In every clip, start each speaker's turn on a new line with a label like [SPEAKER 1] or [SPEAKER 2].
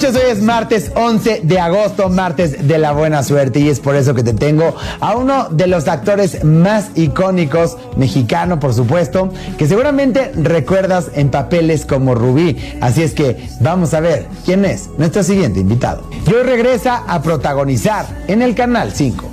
[SPEAKER 1] noches, hoy es martes 11 de agosto, martes de la buena suerte, y es por eso que te tengo a uno de los actores más icónicos, mexicano por supuesto, que seguramente recuerdas en papeles como Rubí. Así es que vamos a ver quién es nuestro siguiente invitado. Y hoy regresa a protagonizar en el Canal 5.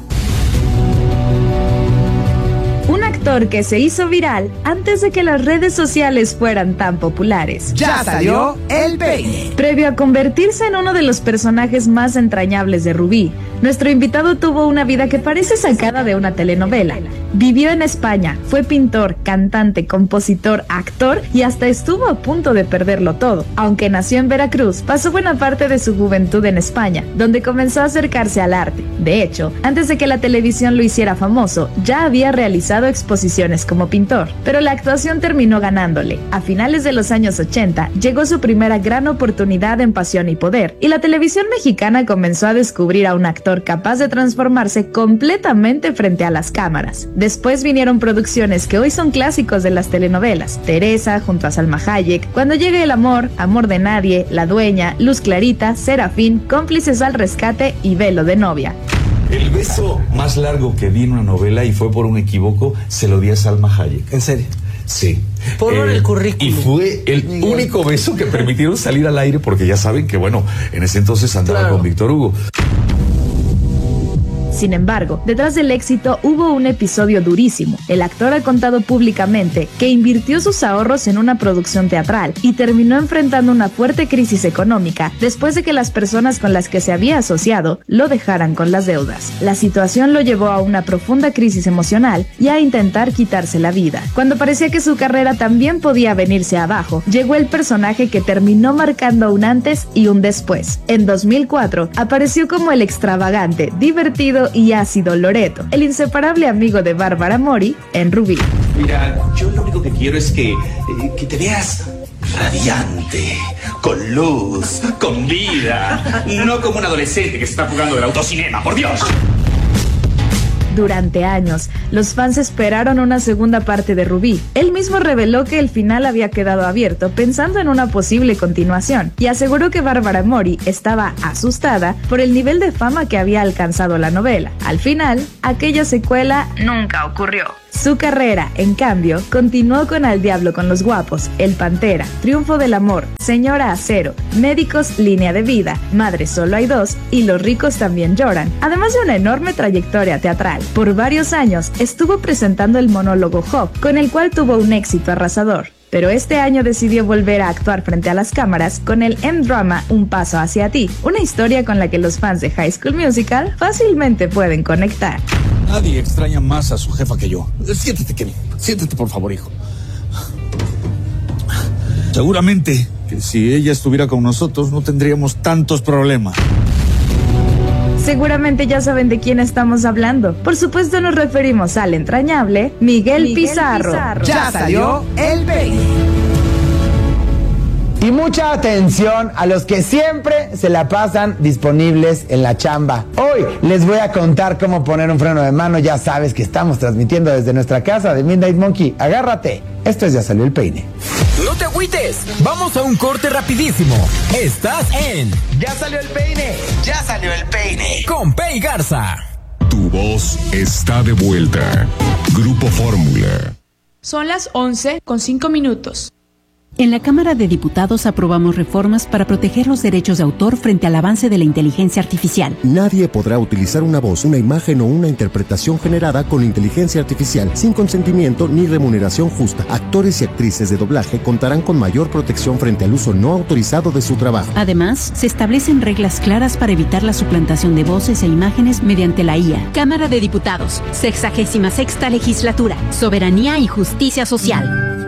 [SPEAKER 2] Un actor que se hizo viral antes de que las redes sociales fueran tan populares.
[SPEAKER 1] Ya salió el peine.
[SPEAKER 2] Previo a convertirse en uno de los personajes más entrañables de Rubí, nuestro invitado tuvo una vida que parece sacada de una telenovela. Vivió en España, fue pintor, cantante, compositor, actor y hasta estuvo a punto de perderlo todo. Aunque nació en Veracruz, pasó buena parte de su juventud en España, donde comenzó a acercarse al arte. De hecho, antes de que la televisión lo hiciera famoso, ya había realizado exposiciones como pintor, pero la actuación terminó ganándole. A finales de los años 80 llegó su primera gran oportunidad en Pasión y Poder, y la televisión mexicana comenzó a descubrir a un actor capaz de transformarse completamente frente a las cámaras. Después vinieron producciones que hoy son clásicos de las telenovelas: Teresa junto a Salma Hayek, Cuando llegue el amor, Amor de nadie, La dueña, Luz clarita, Serafín, Cómplices al rescate y Velo de novia.
[SPEAKER 3] El beso más largo que di en una novela, y fue por un equivoco, se lo di a Salma Hayek.
[SPEAKER 4] ¿En serio?
[SPEAKER 3] Sí.
[SPEAKER 4] Por el currículum.
[SPEAKER 3] Y fue el único beso que permitieron salir al aire, porque ya saben que, bueno, en ese entonces andaba con Víctor Hugo.
[SPEAKER 2] Sin embargo, detrás del éxito hubo un episodio durísimo. El actor ha contado públicamente que invirtió sus ahorros en una producción teatral y terminó enfrentando una fuerte crisis económica después de que las personas con las que se había asociado lo dejaran con las deudas. La situación lo llevó a una profunda crisis emocional y a intentar quitarse la vida. Cuando parecía que su carrera también podía venirse abajo, llegó el personaje que terminó marcando un antes y un después. En 2004 apareció como el extravagante, divertido y ácido Loreto, el inseparable amigo de Bárbara Mori en Rubí.
[SPEAKER 5] Mira, yo lo único que quiero es que te veas radiante, con luz, con vida, no como un adolescente que se está fugando del autocinema, por Dios.
[SPEAKER 2] Durante años, los fans esperaron una segunda parte de Rubí. Él mismo reveló que el final había quedado abierto pensando en una posible continuación, y aseguró que Bárbara Mori estaba asustada por el nivel de fama que había alcanzado la novela. Al final, aquella secuela nunca ocurrió. Su carrera, en cambio, continuó con Al diablo con los guapos, El Pantera, Triunfo del amor, Señora Acero, Médicos, Línea de vida, Madre solo hay dos y Los ricos también lloran, además de una enorme trayectoria teatral. Por varios años estuvo presentando el monólogo Job, con el cual tuvo un éxito arrasador. Pero este año decidió volver a actuar frente a las cámaras con el M-drama Un paso hacia ti, una historia con la que los fans de High School Musical fácilmente pueden conectar.
[SPEAKER 6] Nadie extraña más a su jefa que yo. Siéntate, Kevin. Siéntate, por favor, hijo. Seguramente que si ella estuviera con nosotros no tendríamos tantos problemas.
[SPEAKER 2] Seguramente ya saben de quién estamos hablando. Por supuesto nos referimos al entrañable Miguel Pizarro.
[SPEAKER 1] Ya salió el peine. Y mucha atención a los que siempre se la pasan disponibles en la chamba. Hoy les voy a contar cómo poner un freno de mano. Ya sabes que estamos transmitiendo desde nuestra casa de Midnight Monkey. Agárrate. Esto es Ya salió el peine.
[SPEAKER 7] No te agüites, vamos a un corte rapidísimo. Estás en
[SPEAKER 1] Ya salió el peine. Ya salió el peine.
[SPEAKER 7] con Pei Garza.
[SPEAKER 8] Tu voz está de vuelta. Grupo Fórmula.
[SPEAKER 9] Son las 11:05.
[SPEAKER 10] En la Cámara de Diputados aprobamos reformas para proteger los derechos de autor frente al avance de la inteligencia artificial.
[SPEAKER 11] Nadie podrá utilizar una voz, una imagen o una interpretación generada con inteligencia artificial sin consentimiento ni remuneración justa. Actores y actrices de doblaje contarán con mayor protección frente al uso no autorizado de su trabajo.
[SPEAKER 10] Además, se establecen reglas claras para evitar la suplantación de voces e imágenes mediante la IA.
[SPEAKER 12] Cámara de Diputados, 66ª Legislatura, Soberanía y Justicia Social.